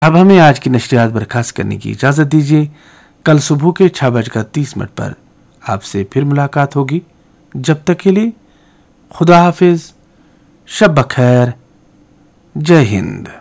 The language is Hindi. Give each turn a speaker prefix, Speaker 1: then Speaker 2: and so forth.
Speaker 1: अब हमें आज की नशरियात बर्खास्त करने की इजाजत दीजिए। कल सुबह के 6:30 पर आपसे फिर मुलाकात होगी। जब तक के लिए खुदा हाफिज, शब बखैर, जय हिंद।